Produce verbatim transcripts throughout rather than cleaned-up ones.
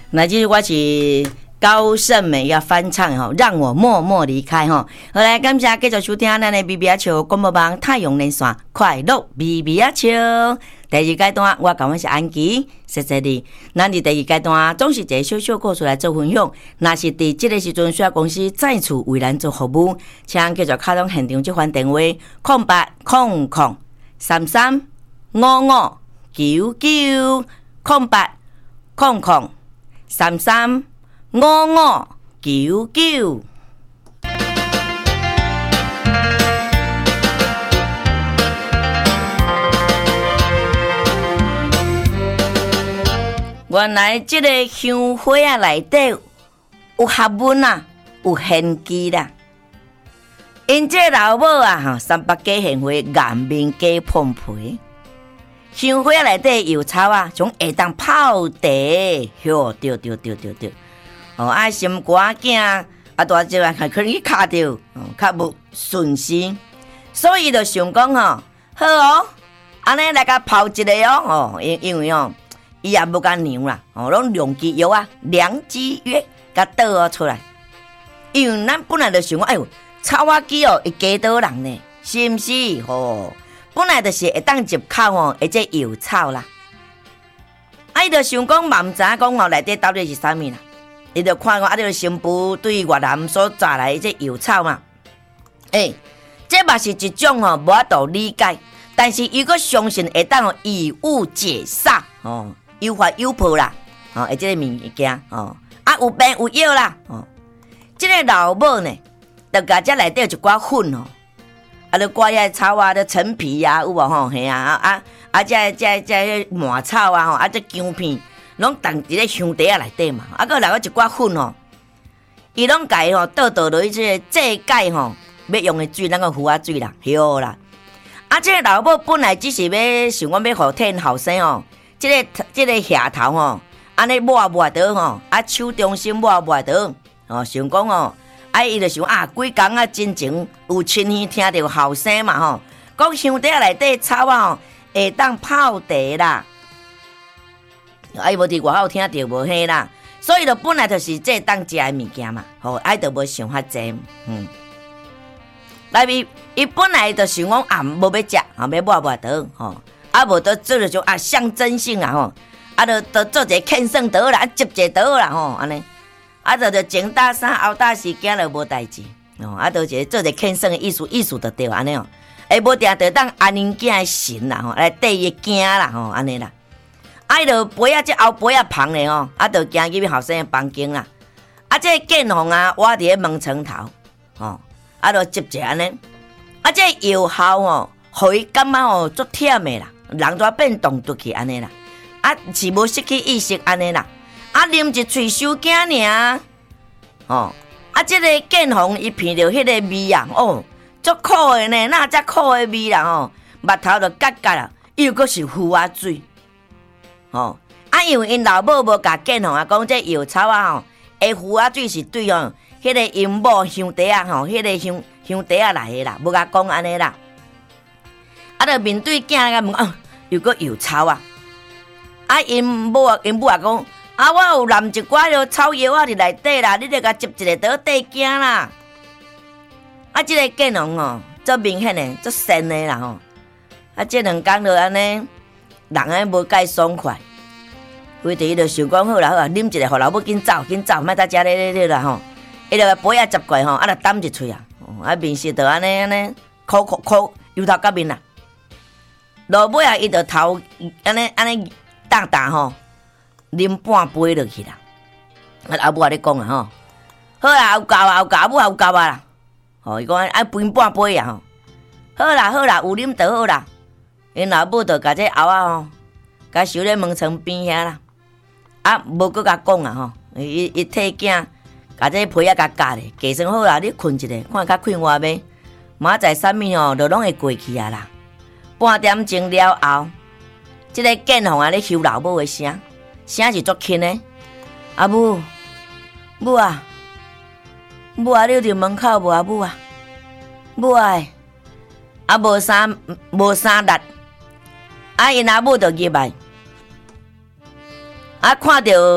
那其实我是高胜美要翻唱吼，让我默默离开吼。好来，感谢继续收听咱的 B B 啊笑广播网太阳连线快乐 B B 啊笑。第二阶段我讲的是安琪，谢谢你。咱伫第二阶段总是一个小小故事来做分享。若是伫这个时阵需要公司再次为咱做服务，请继续卡通现场这番电话：空八空空三三五五九九空八空空三三五五九九。原来这个香花啊内底有学问啊，有玄机啦。因这老母啊，哈，三八假现花，颜面假碰皮。香花内底油草啊，从下当泡茶，哟，对对对对对。哦，啊，心肝囝啊，大只啊，还可以卡着，哦，较无顺心。所以就想讲吼，好哦，安尼来甲泡一个哦，哦，因因为哦。伊也无甲娘啦，哦，拢良机药啊，良机药甲倒出来。因为咱本来就想讲，哎呦，草仔机哦，会加倒人呢，是毋是？吼，本来就是会当入口哦，或者药草啦。啊，伊就想讲，嘛毋知影讲哦，内底到底是啥物啦？伊就看讲，啊，这新妇对越南所摘来这药草嘛，诶、欸，这嘛是一种哦，无法度理解，但是伊个相信会当哦，以物解煞哦。有法有谱啦，哦，而这个物件哦，啊有病有药啦，哦，这个老母呢，就甲这内底有一寡粉哦，啊，就挂遐草啊，就陈皮啊，有无吼？嘿啊，啊啊，这这这麻草啊，吼，啊这姜片，拢放伫咧香茶啊内底嘛，啊，佮来个一寡粉哦，伊拢家吼倒倒落去这个制解吼，要用的水，那个胡啊水啦，哟啦，啊，这个老母本来只是要想讲要互天后生哦。这个这个下头吼，安尼抹抹倒吼，啊手中心抹抹倒，哦，想讲哦，啊伊就想啊，几工啊真情有亲戚听到后生嘛吼，讲香茶内底草啊吼，会当泡茶啦，啊伊无伫外口听到无嘿啦，所以就本来就是这当食的物件嘛，吼，啊伊就无想遐济，嗯，内面伊本来就想讲啊，无要食，啊要抹抹倒，吼。啊，无得做了种啊象征性啦吼，啊，就就做一个庆生倒啦，啊，接一个倒啦吼，安尼，啊，就就前打三后打四，惊了无代志，哦，啊，就一个做一个庆生的意思，意思就对安尼哦，哎，无定就当安宁囝的神啦吼，来缀伊惊啦吼，安尼啦，啊，伊就杯啊，这后杯啊旁咧吼，啊，就行入去后生的房间啦，啊，这建红啊，我伫咧门床头，吼，啊，就接者安尼，啊，这药效吼，互伊感觉吼足忝的啦。人都变动倒去安尼啦，啊是无失去意识安尼啦，啊啉一喙收惊尔，哦，啊这个建红伊闻到迄个味啊，哦，足苦的呢，哪只苦的味啦吼，目头就角角啦，又搁是胡啊水，哦，啊因为因老母无甲建红啊讲这药草啊吼，诶胡啊水是对哦，迄个因某香茶啊吼，迄个香香茶啊来的啦，无甲讲安尼啦。啊！就面对囝个问啊，又个有草啊！啊，因母啊，因母啊讲啊，我有淋一寡了草药啊伫内底啦，你著甲接一个倒底惊啦！啊，即、这个建农哦，足明显的，足神的啦吼！啊，即两工就安尼，人安无介爽快，规地就想讲好啦好啊，啉一个，互老母紧走紧走，莫再食咧咧咧啦吼！伊就杯啊接过吼，啊，就啖一喙啊，啊，面色就安尼安尼，苦苦苦，由头到面啦。落尾啊，伊就头安尼安尼打打吼，啉半杯落去啦。啊，阿母啊咧讲啊吼，好啦，有够啊，有够，阿母有够啊啦。吼，伊讲爱分半杯啊吼，好啦好啦，有啉就好啦。因老母就甲这后啊吼，甲收咧门床边遐啦。啊，无搁甲讲啊吼，伊伊替囝甲这被啊甲夹咧，加算好啦，你困一下，看较困外面，明仔载啥物吼，就拢会过去啊啦。半点钟了后，这个建红啊咧收老母的声，声是足轻的。阿母，母啊，母啊，你伫门口无啊？母啊，母啊，啊无啥无啥力，啊因阿母就入来，啊看到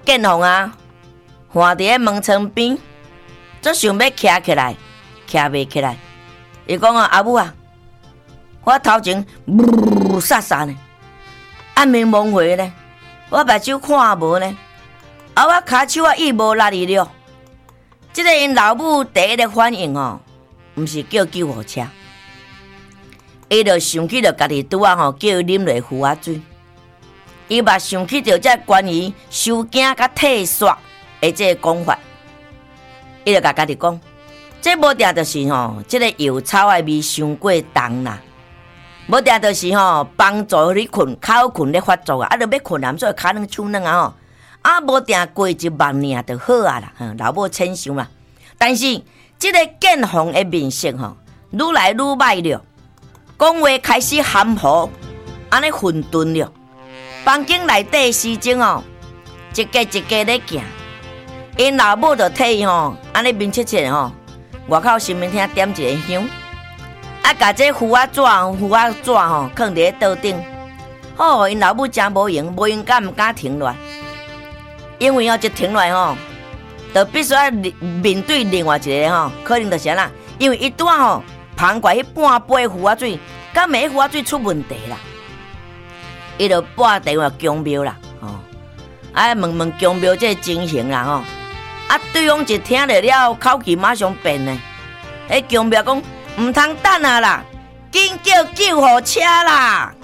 建宏啊，换伫咧门窗边，则想要徛起来，徛袂起来。伊讲啊，阿母啊，我头前呜煞煞呢，暗暝蒙回呢，我目睭看无呢，啊，我骹手啊意无力哩了。即个因老母第一个反应吼，毋是叫救护车，伊就想起着家己拄啊吼，叫伊啉落符仔水。伊嘛想起着这关于收惊甲退煞的这个讲法，伊就甲家己讲，这无定就是吼，这个药草的味伤过重啦，无定就是吼帮助你困口困咧发作啊，啊，着要困啊，所以骹软手软啊吼，啊，无定过一万年就好啊啦，老母浅想啦。但是这个建宏的面色吼，愈来愈歹了，讲话开始含糊，安尼混沌了。房间内底时钟哦，一家一家咧行，因老母就替伊吼，安尼面切切吼，外口身面厅点一个香，啊，甲这符仔纸、符仔纸吼，放伫咧桌顶。哦，因老母真无用，无用敢毋敢停落来，因为哦，一停落来吼，就必须要面对另外一个吼，可能就是啦，因为伊拄啊吼，旁过迄半杯符仔水，敢每符仔水出问题啦。伊就拨电话强庙啦，吼、哦，啊问问强庙这情形啦，吼、哦，啊对方一听了了，口气马上变呢。迄强庙讲，唔通等啊啦，紧叫救护车啦！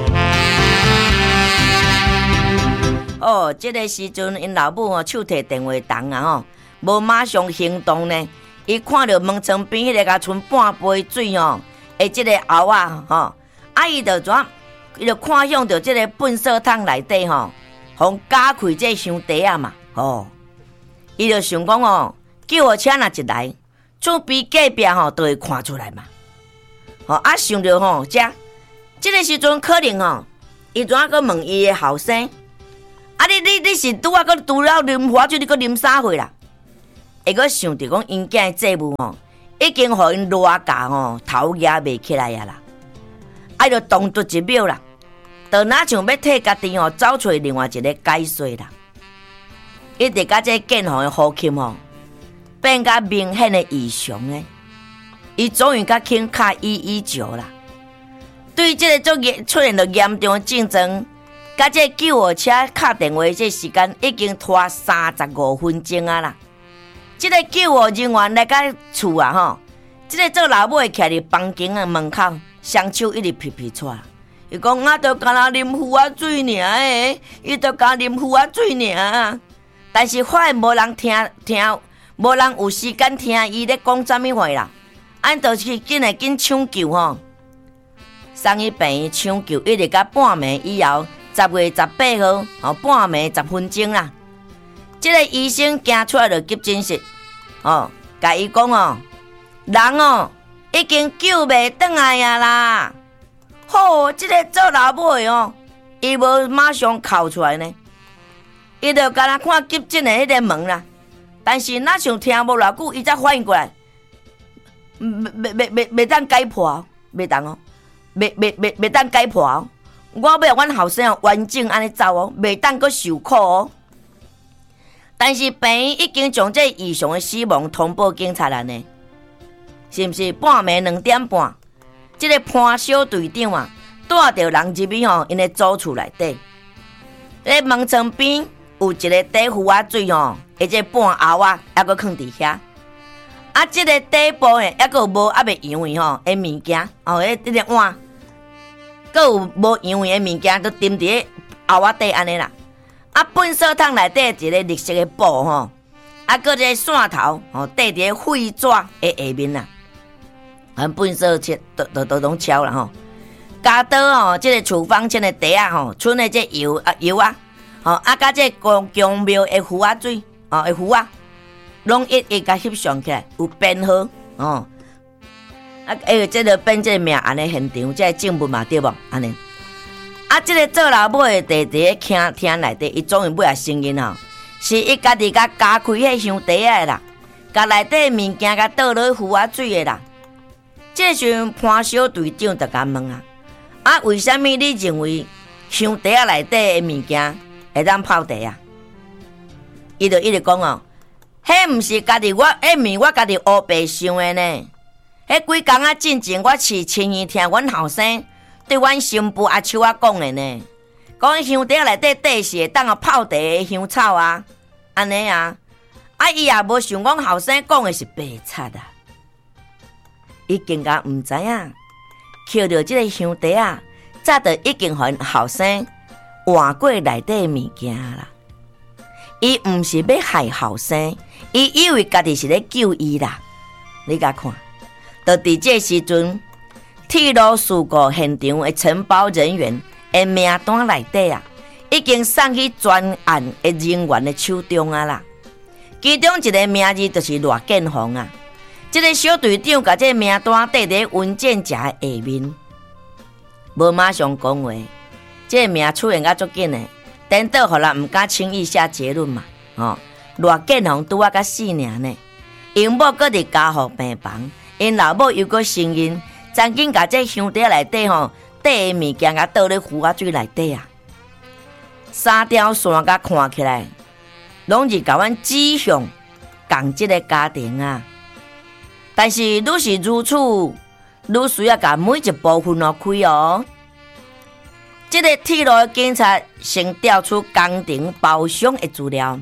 哦，这个时阵，因老母哦手提电话动啊，吼，无马上行动呢。伊看到门窗边迄个甲剩半杯水哦，诶，这个后啊，吼，啊伊就怎？伊就看向着这个粪扫桶内底吼，互加开这香茶啊嘛，吼，伊就想讲哦，救护车若一来，厝边隔壁吼都会看出来嘛，吼啊想着吼，这这个时阵可能吼，伊怎啊个问伊的后生，啊你你你是拄啊个除了啉花水，你个啉啥货啦？会个想着讲因囝这母吼，已经互因热甲吼头压袂起来啊啦，啊就动作一秒啦。就哪像要替家己吼找出另外一个解说啦，一直甲这建宏的呼吸吼变甲明显的异常诶，伊终于甲肯卡依依旧啦。对这个足严出现了严重的竞争，甲这救护车敲电话这时间已经拖三十五分钟啊啦。这个救护人员来甲厝啊吼，这个做老母的徛伫房间的门口，双手一直皮皮喘。伊讲我都干那啉符仔水尔诶，伊都干啉符仔水尔。但是发现无人听听，无人有时间听伊咧讲啥物话啦。按就是紧来紧抢救吼，送去病院抢救，一直到半暝以后，十月十八号，吼半暝十分钟啦。即、这个医生行出来就急诊室，哦，甲伊讲哦，人哦已经救袂转来啊啦。好，这个做老母的哦，伊无马上哭出来呢，伊就干那看急诊的迄个门啦。但是哪想听无偌久，伊才反应过来，袂袂袂袂当解破，袂当哦，袂袂袂袂当解破哦。我要阮后生哦完整安尼走哦，袂当阁受苦哦。但是病院已经将这异常的死亡通报警察了呢，是毋是？半暝两点半。这个潘小队长啊，带着人入去吼，因的祖厝内底。咧门窗边有一个底符仔水吼，而且半后啊，还阁放伫遐。啊，这个底部呢，还阁有无还袂扬的吼，诶物件哦，迄这个碗，阁有无扬的物件，都沉伫后仔底安尼啦。啊，粪扫桶内底一个绿色的布吼，啊，搁一个线头吼，缀伫废纸的下面啦。很粪扫切都都都拢敲啦吼，加刀吼，这个处方签的茶啊吼，剩的这油啊油啊，吼啊甲这公公庙的符仔水，哦的符啊，拢一一甲翕上起来，有编号哦，啊哎，这个变这个名安尼现场，这个证物嘛对无？安尼，啊，这个做老母的弟弟伫厅厅内底，伊终于尾啊承认吼，是伊家己甲加开迄香茶的啦，甲内底物件甲倒落符仔水的啦。这时阵潘小队长就甲问啊，啊，为什么你认为香茶内底的物件会当泡茶啊？ 伊就一直讲哦，迄毋是家己我，迄毋是我家己黑白想的呢。迄几工仔进前，我饲亲耳听阮后生对阮新妇阿秋仔讲的呢，讲香袋内底底是会当啊泡茶的香草啊，安尼啊，啊伊也无想讲后生讲的是白贼啊，伊更加毋知影，捡着即个香袋啊，早就已经互后生换过内底物件啦。伊毋是要害后生，伊以为家己是咧救伊啦。你甲看。就伫这时阵，铁路事故现场的承包人员的名单内底啊，已经送去专案的人员的手中啊啦。其中一个名字就是罗建宏啊。这个小队长把这名单缀伫文件夹的下面，无马上讲话。这个名出现甲足紧的，等到互人毋敢轻易下结论嘛。哦，罗建宏拄啊甲死尔呢，因某搁伫家护病房。因老母又搁承认，曾经甲这香袋内底吼，底的物件甲倒咧湖仔水内底啊。三条线甲看起来，拢是甲阮指向共即个家庭啊。但是愈是如此，愈需要甲每一部分哦开哦。即、这个铁路警察先调出工程包厢的资料，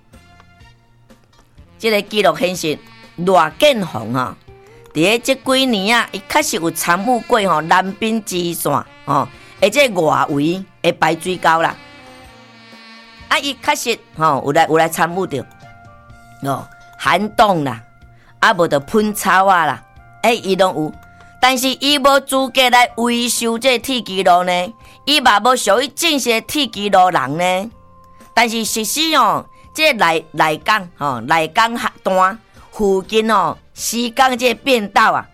即、这个记录显示，罗建宏啊。伫即几年啊，伊确实有参与过吼南滨支线吼，而且外围的排水沟啦。啊，伊确实吼有来有来参与着哦，涵洞啦，啊无着喷草啊啦，哎，伊拢有。但是伊无资格来维修这铁基路呢，伊嘛无属于正式铁基路人呢。但是实施哦，这内内港吼内港客段附近哦。时间这个变道啊，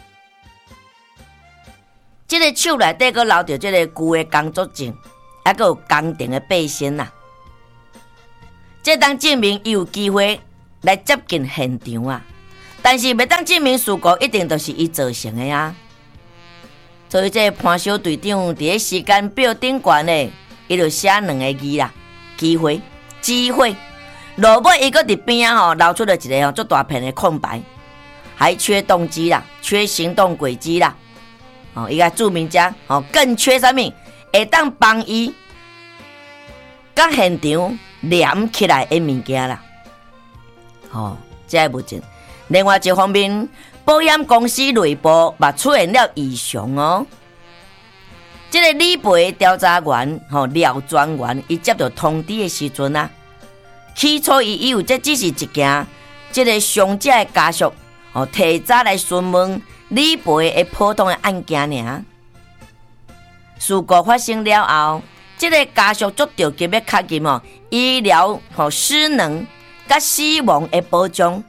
这个手内底佫留着这个旧的工作证，还佫有工程的背身呐。这当证明伊有机会来接近现场啊，但是要当证明事故一定都是伊造成的啊。所以这潘小队长伫咧时间表顶悬咧，伊就写两个字啦：机会、机会。落尾伊佫伫边啊吼，留出了一个吼足大片的空白。还缺动机啦，缺行动轨迹啦，哦，伊个注明者哦，更缺啥物？会当帮伊甲现场连起来的物件啦，哦，这个物件。另外一方面，保险公司内部嘛出现了异常哦。这个理赔调查员吼廖专员，伊接到通知的时阵啊，起初伊以为这只是一件这个伤者的家属。哦，提早来询问理赔的普通的案件尔。事故发生了后，这个家属足着急要确认哦，医疗和失能甲死亡的保障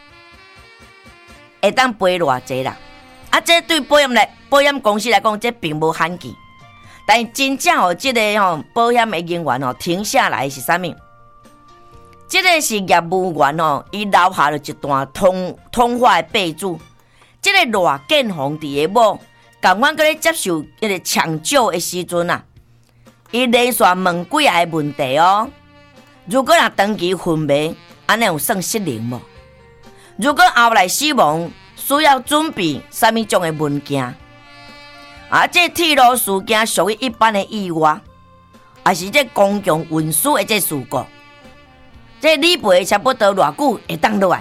会当赔偌济啦？啊，这对保险来保险公司来讲，这并无罕见。但是真正哦，这个哦保险的人员哦停下来是啥物？这个是业务员哦，伊留下了一段通通话的备注。这个罗建宏伫个某，共阮搁咧接受迄个抢救的时阵啊，伊连续问几下问题哦。如果若长期昏迷，安尼有算失灵无？如果后来死亡，需要准备啥物种的文件？啊，这铁路事件属于一般的意外，还是这公共运输的这事故？这理赔差不多偌久会当落来？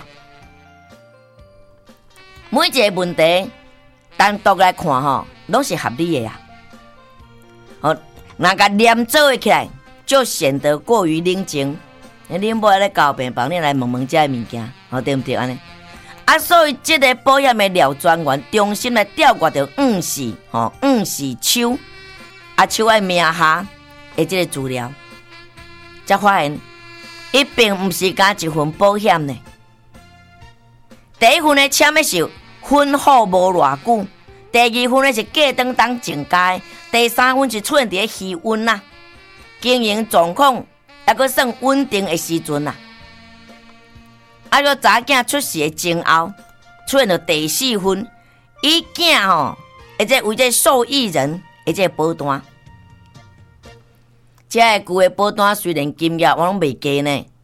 每一个问题单独来看吼，拢是合理的啊。哦，若甲连做起来，就显得过于冷静。你无咧交病房，你来问问这物件，哦对毋对安尼？啊，所以这个保险的廖专员中心来调阅着黄氏吼黄氏秋啊秋的名下的这个资料，才发现。伊并毋是加一份保险呢。第一份呢签的是婚后无偌久，第二份呢是过当当增加，第三份是出现伫咧气温啦，经营状况还阁算稳定的时阵啦。啊，个查囝出事的前后，出现了第四份，伊囝吼，而且为这受益人，而且保单。这个旧的保单虽然金额我拢袂低呢，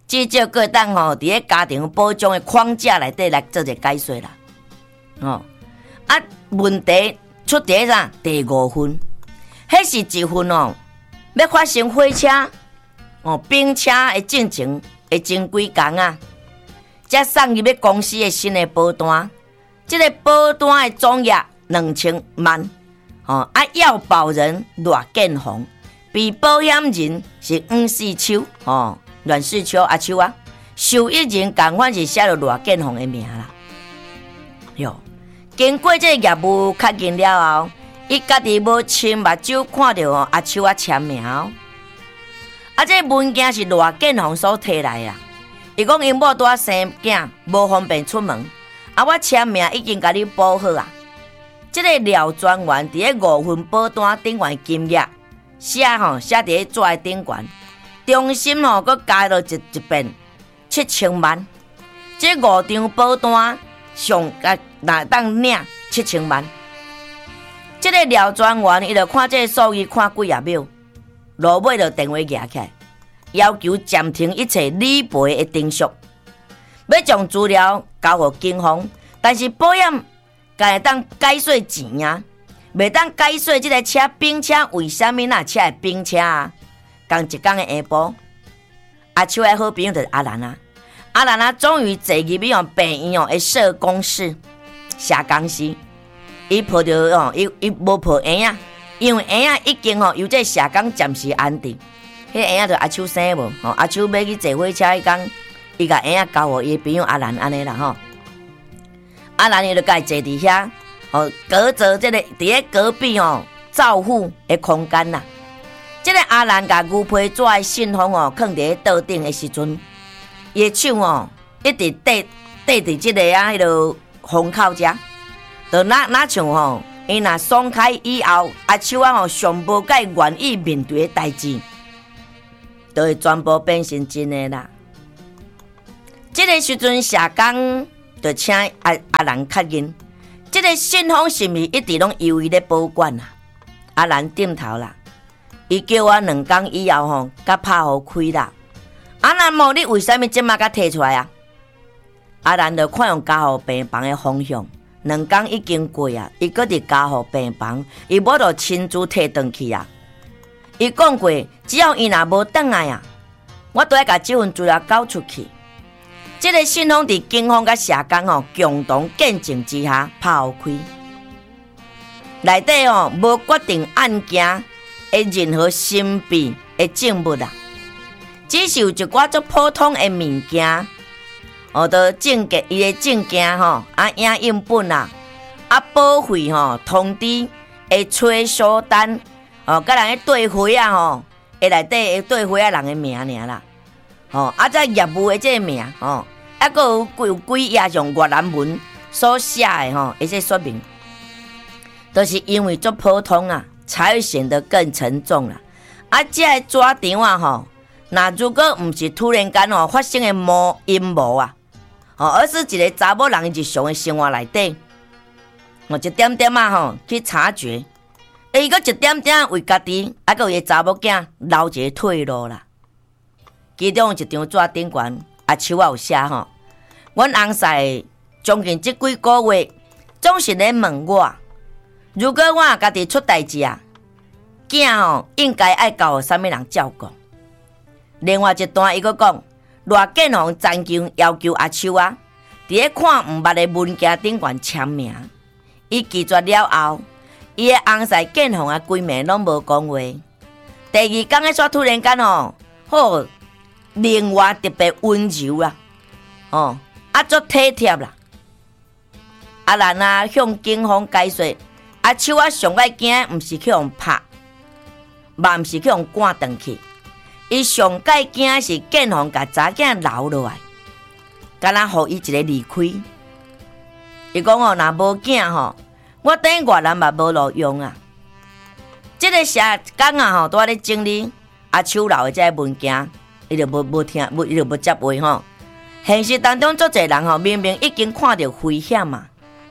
至少个当吼伫个家庭保障的框架内底来做一个解说啦。哦，啊，问题出伫啥？第五分，迄是一份哦，要发生火车哦，冰车的进程会前几工啊，才送入要公司的新的保单。这个保单的总额两千万，哦，啊，要保人赖建宏，被保险人是黄世秋，哦，阮世秋阿秋啊，受益人同款是写了赖建宏的名啦。哟，经过这个业务确认了后，伊家己无亲目睭看到哦阿秋啊签名哦，啊，这个文件是赖建宏所摕来啊。伊讲因某带生囝，无方便出门。啊！我签名已经甲你补好啊！这个廖专员伫个五份保单顶悬金额写吼写伫个纸的顶悬，中心吼佮加了一一遍七千万。这五张保单上甲哪当领七千万？这个廖专员伊就看这个数字看几啊秒，落尾就电话举起来，要求暂停一切理赔的程序。要将资料交予警方，但是保险该当解锁钱啊，袂当解锁这个车冰车为什么那车会冰车啊？同一天的下晡，阿秋的好朋友就是阿兰啊，阿兰啊终于坐入去用病院哦的社工室写公司，伊抱着哦，伊伊无抱婴仔，因为婴仔已经哦由这社工暂时安定，迄、那个婴仔就阿秋生无，哦阿秋要去坐火车迄天。伊甲婴仔交互伊朋友阿兰安尼啦吼，阿兰伊就甲伊坐伫遐，哦，隔着这个伫咧隔壁哦照护的空间啦。这个阿兰甲牛皮纸的信封哦，放伫咧桌顶的时阵，伊的手哦一直缀缀伫这个啊迄落封口遮，就哪哪像吼，伊若松开以后，阿手啊吼上无甲伊愿意面对的代志，就会全部变成真的啦。这个时阵，社工就请阿阿兰确认，这个信封是毋是一直拢由伊咧保管啊？阿兰点头啦，伊叫我两天以后吼，甲拍互开啦。阿兰问你为什么即马甲摕出来啊？阿兰就看用加护病房的方向，两天已经过啊，伊搁伫加护病房，伊无就亲自摕转去啊。伊讲过，只要伊若无转来啊，我都要甲即份资料交出去。这个信封伫警方甲社工吼共同见证之下拍互开，内底吼无决定案件的任何神秘的证物啦，只是有一寡足普通的物件，哦，都证件伊的证件吼啊影印本啦，啊保费吼通知的催收单，哦，甲人个对回啊吼，诶内底会对回啊人的名尔啦，哦，啊再业务的这个名吼。还佫有有几页用越南文所写的吼，一些说明，都、就是因为足普通啊，才会显得更沉重啦。啊，这个纸张啊吼，那如果唔是突然间吼发生的谋阴谋啊，哦，而是一个查某人日常的生活内底，我一点点啊吼去察觉，伊佫一点点为家己，还佫有个查某囝留一个退路啦。其中有一张纸顶悬，阿秋啊有写吼。阮翁婿将近这几个月，总是咧问我，如果我家己出代志啊，囝吼应该爱交啥物人照顾。另外一段伊佫讲，赖建宏曾经要求阿秋啊，伫咧看毋捌的文件顶悬签名。伊拒绝了后，伊的翁婿建宏啊，规暝拢无讲话。第二天诶，煞突然间吼，好另外特别温柔啦，哦。啊，足体贴啦！阿兰啊，向警方解说，阿秋啊上爱惊，毋是去用拍，嘛毋是去用赶转去。伊上介惊是建宏甲查囝留落来，敢若互伊一个离开。伊讲哦，若无囝吼，我等越南嘛无路用啊。这个社工啊吼，拄仔咧整理阿秋留的这个文件，伊就无无听，伊就无接话吼。现实当中，足侪人吼，明明已经看到危险嘛，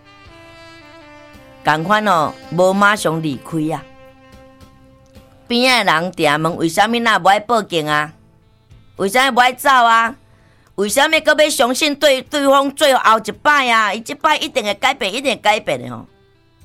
同款哦，无马上离开啊。边仔的人定问：为什么那无爱报警啊？为什么无爱走啊？ 为什么搁要相信对对方最后一摆啊？伊这摆一定会改变，一定会改变的吼。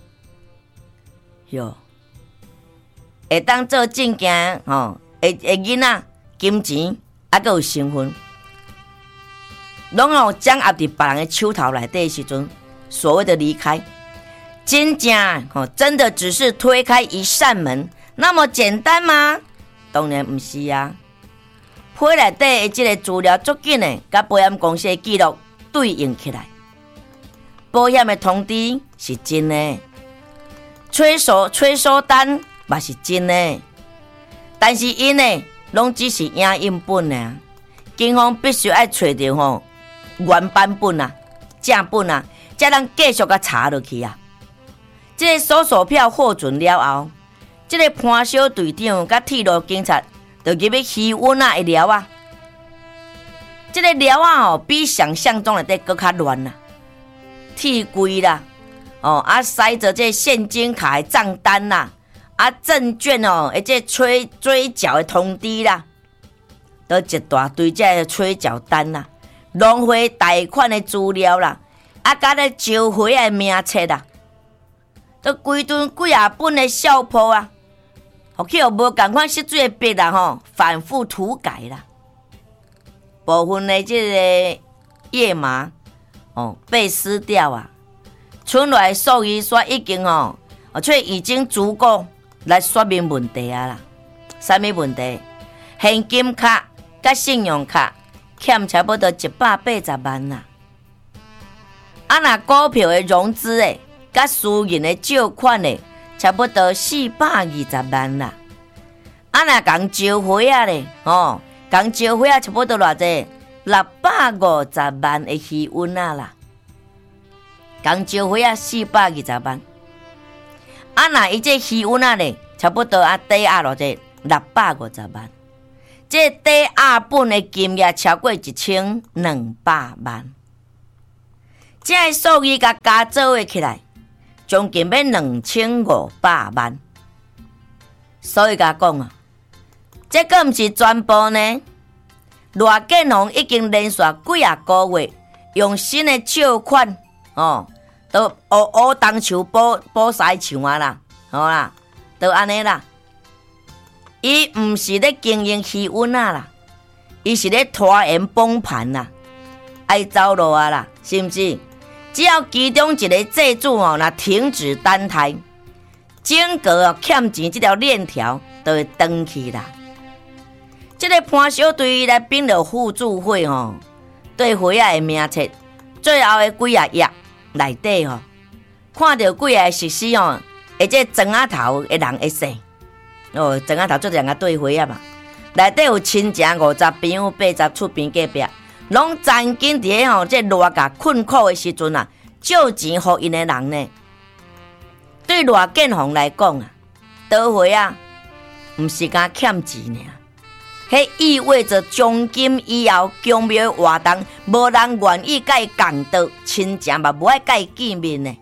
哟，会当做证件吼，会会囡仔金钱，还佫有身份，拢哦掌握伫别人的手头内底的时阵，所谓的离开，真正吼，真的只是推开一扇门，那么简单吗？当然不是啊。批内底的这个资料足紧的，甲保险公司的记录对应起来，保险的通知是真的，催收催收单嘛是真的，但是因呢，拢只是影印本呢，警方必须要找到吼原版本啊、正本啊，才能继续甲查落去啊。这个搜索票获准了后，这个潘小队长甲铁路警察就入去鱼塭啊的寮啊。这个寮啊吼，比想象中的得更较乱啦，铁柜啦，哦啊塞着这现金卡的账单啦，啊证券哦，而且催追缴的通知啦，都一大堆这个催缴单啦，浪费贷款的资料啦，啊甲咧招回的名册啦，都规顿几啊本的小谱啊。互去互无共款识水的笔啦吼，反复涂改啦。部分的这个页码哦被撕掉啊，存来数字刷已经哦，却已经足够来说明问题啊啦。啥物问题？现金卡甲信用卡欠差不多一百八十万啦。啊，那股票的融资诶，甲私人的借款诶。差不多四百二十万啦，啊那共招回啊咧，哦，共招回啊差不多偌济六百五十万的余温啊啦，共招回啊四百二十万，啊那伊这余温啊咧，差不多啊抵押偌济六百五十万，这抵押本的金额超过一千两百万，这数字甲加做伙起来。将近要两千五百万，所以甲讲啊，这个毋是全部呢。罗建宏已经连续几啊个月，用新的借款哦，都乌乌当树补补西墙啊啦，好啦，都安尼啦。伊毋是咧经营气温啊啦，伊是咧拖延崩盘啦，爱走路啊啦，是毋是？只要其中一个债主哦，若停止单台，整个哦欠钱这条链条就会断去啦。这个潘小队来并了互助会哦，对会啊的名册，最后的几啊页内底哦，看到几啊实施哦，而且庄仔头的人会说，哦，庄仔头做两个对会啊嘛，内底有亲情五十朋友八十厝边隔壁。拢曾经伫咧吼，这偌甲困苦的时阵啊，借钱互因的人呢。对罗建宏来讲啊，倒回啊，毋是敢欠钱尔，迄意味着从今以后，公庙活动无人愿意甲伊共道，亲情嘛无爱甲伊见面呢。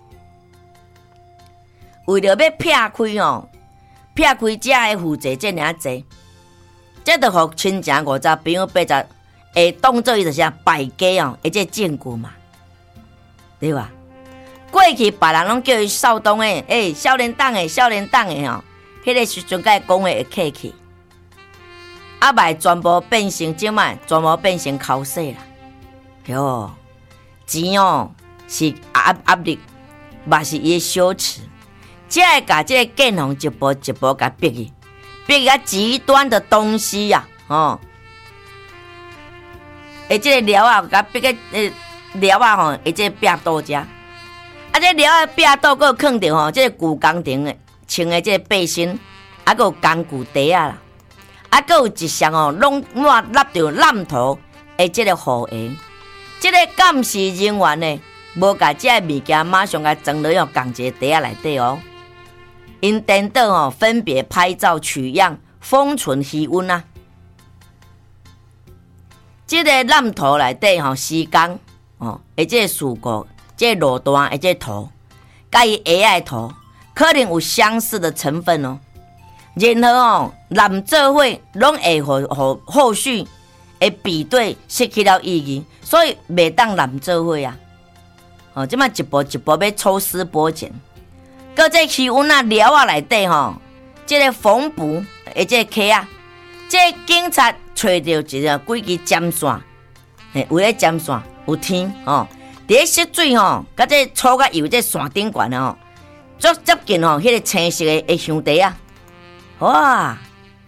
为了要撇开哦，撇开这的负债这尔济，这就互亲情五十朋友八十。会当做伊就是败家哦，而且证据嘛，对吧？过去别人拢叫伊少东诶，诶、欸，少年党诶，少年党诶吼，迄、那个时阵甲伊讲话会客气，啊，卖全部变成即卖，全部变成口水啦。哟，钱哦是压压力，嘛是伊诶羞耻，只会甲这个建宏一步一步甲逼去，逼甲极端的东西呀、啊，哦。而这个寮啊，甲逼个呃寮啊吼，而这壁刀遮，啊这寮啊壁刀佫放着吼，这个旧工程的穿的这个背心，啊佫有工具袋啊啦，啊佫有一项哦，拢满立着烂头的这个护鞋，这个监视人员呢，无甲这个物件马上甲装落用钢一个袋啊内底哦，因等等哦，分别拍照取样，封存气温啊。这个蓝图内底吼，时间哦，而且事故，这路段而且图，甲伊 A I 图，可能有相似的成分哦。然后哦，蓝做伙拢会互互后续的比对失去了意义，所以袂当揽做伙啊。哦，即摆一步一步要抽丝剥茧。搁这气温啊寮啊内底吼，即、这个缝补的即个溪啊，即、这个警察找到一个几支针线，嘿，有咧针线有天吼，伫咧湿水吼，甲这粗甲油这线顶悬吼，足接近吼，迄、那个青色的的香袋啊，哇！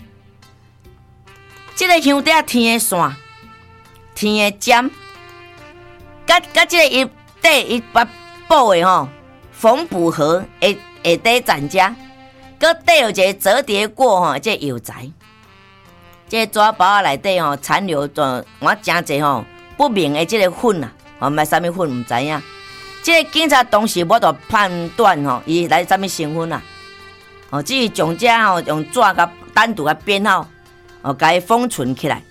即、这个香袋天的线，天的针，甲甲即个伊底伊把布的吼。缝补盒下下底站遮，搁底有一个折叠过吼，这油材，这纸包啊内底吼残留着我真济吼不明的这个粉啊，吼买啥物粉唔知影。这个警察当时无得判断吼，伊来啥物成分啊？哦，只是将这吼用纸甲单独甲编好，哦，甲伊封存起来，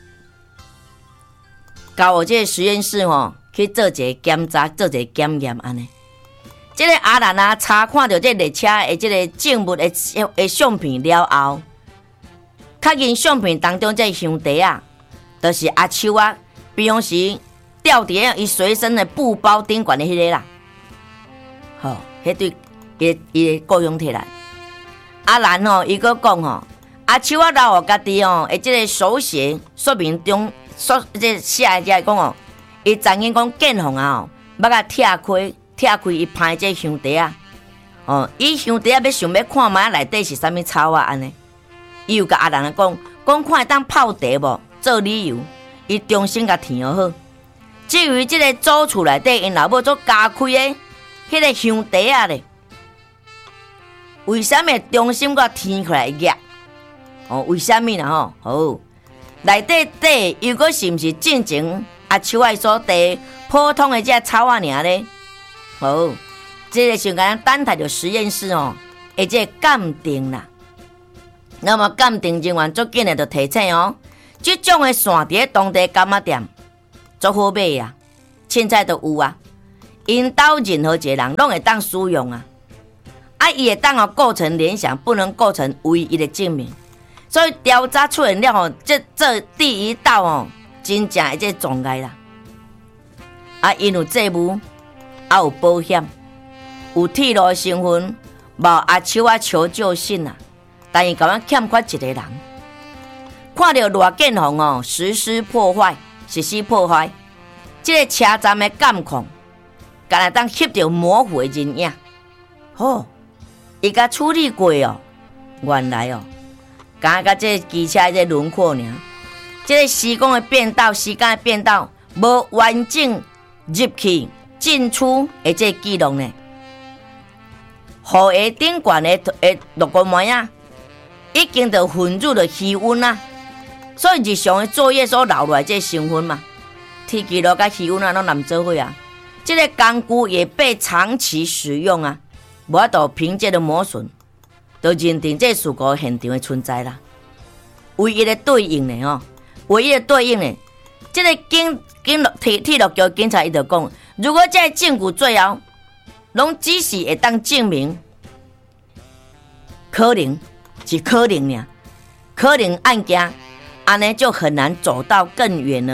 交我这个实验室吼去做一个检查，做一个检验安尼。这个阿兰啊，查看到这列车的这个证物的的相片了后，确认相片当中这香袋啊，就是阿秋啊，平常时吊伫伊随身的布包顶悬的迄个啦。吼，迄对伊伊故乡摕来。阿兰吼，伊佫讲吼，阿秋啊，留互家己吼，的这个手写说明中说这写的这讲哦，伊曾经讲建宏啊吼，要甲拆开。拆开伊拍这香袋啊，哦，伊香袋啊要想要看卖内底是啥物草啊安尼，伊又甲阿兰讲，讲看会当泡茶无，做理由，伊重新甲填好。至于即个祖厝内底因老母做加开的迄个香袋啊咧，为什么重新甲填起来夹？哦，为什么啦吼？好，内底底又个是毋是进前阿秋爱所地普通的这草啊尔咧？好，这个是咱等待着实验室哦，而且鉴定啦。那么鉴定人员足紧的就提醒哦，这种的线伫当地柑仔店足好买啊，凊彩都有啊。因兜任何一个人拢会当使用啊，啊，伊会当哦构成联想，不能构成唯一的证明。所以调查出现了哦，这这第一道哦，真正的这障碍啦。啊，因有债务。还有保险，有铁路成分，无阿秋啊求救信啊，但伊甲阮欠缺一个人，看到罗建宏哦实施破坏，实施破坏，这个车站的监控，敢若当翕到模糊的人影，哦，伊甲处理过哦，原来哦，敢甲这机车这轮廓尔，这个施工的变道，时间的变道，无完整入去。进出的这记录呢，雨鞋顶悬的的落个模啊，已经就混入了气温啊，所以日常的作业所留落来这成分嘛，天气咯甲气温啊拢难做伙啊。这个工具也被长期使用啊，无法度凭借的磨损，就认定这事故现场的存在啦。唯一的对应呢哦，唯一的对应呢，这个警警铁铁路局警察伊就讲。如果这证据最后拢只是会当证明，可能是可能呀，可能案件，安尼就很难走到更远了。